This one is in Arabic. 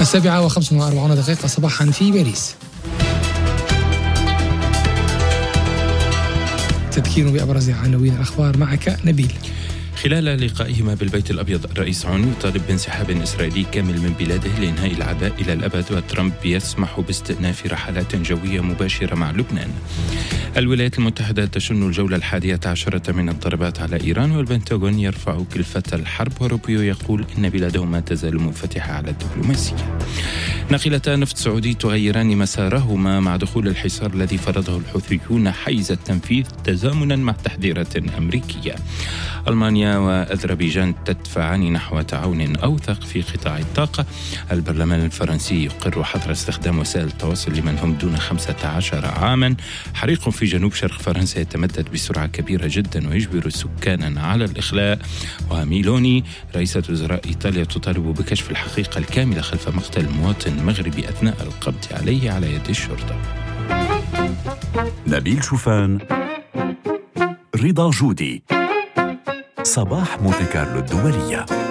7:45 صباحا في باريس. تذكير بأبرز عناوين الأخبار معك نبيل. خلال لقائهما بالبيت الأبيض الرئيس عون يطالب بانسحاب إسرائيلي كامل من بلاده لإنهاء العداء إلى الأبد، وترامب يسمح باستئناف رحلات جوية مباشرة مع لبنان. الولايات المتحدة تشن الجولة 11 من الضربات على إيران، والبنتاغون يرفع كلفة الحرب، وروبيو يقول إن بلاده ما تزال منفتحة على الدبلوماسية. ناقلتا نفط سعودي تغيران مسارهما مع دخول الحصار الذي فرضه الحوثيون حيز التنفيذ تزامنا مع تحذيرات أمريكية. ألمانيا وأذربيجان تدفعان نحو تعاون أوثق في قطاع الطاقة. البرلمان الفرنسي يقر حظر استخدام وسائل التواصل لمن هم دون 15 عاما. حريق في جنوب شرق فرنسا يتمدد بسرعة كبيرة جدا ويجبر السكان على الإخلاء. وميلوني رئيسة وزراء إيطاليا تطالب بكشف الحقيقة الكاملة خلف مقتل مواطن مغربي أثناء القبض عليه على يد الشرطة. نبيل شوفان، رضا جودي، صباح مونتي كارلو الدولية.